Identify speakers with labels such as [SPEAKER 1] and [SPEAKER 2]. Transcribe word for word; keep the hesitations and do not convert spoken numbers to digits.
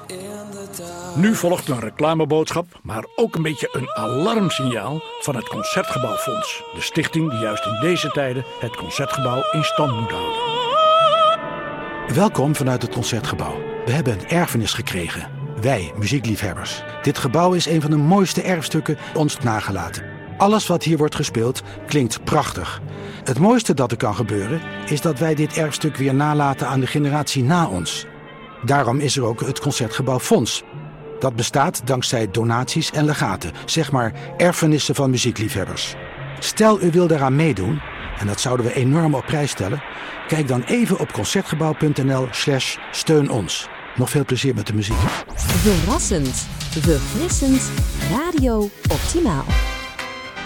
[SPEAKER 1] Nu volgt een reclameboodschap, maar ook een beetje een alarmsignaal van het Concertgebouwfonds. De stichting die juist in deze tijden het Concertgebouw in stand moet houden.
[SPEAKER 2] Welkom vanuit het Concertgebouw. We hebben een erfenis gekregen. Wij, muziekliefhebbers. Dit gebouw is een van de mooiste erfstukken ons nagelaten. Alles wat hier wordt gespeeld klinkt prachtig. Het mooiste dat er kan gebeuren is dat wij dit erfstuk weer nalaten aan de generatie na ons. Daarom is er ook het Concertgebouwfonds. Dat bestaat dankzij donaties en legaten, zeg maar erfenissen van muziekliefhebbers. Stel u wil daaraan meedoen, en dat zouden we enorm op prijs stellen, kijk dan even op concertgebouw.nl slash steun ons. Nog veel plezier met de muziek.
[SPEAKER 3] Verrassend, verfrissend, Radio Optimaal.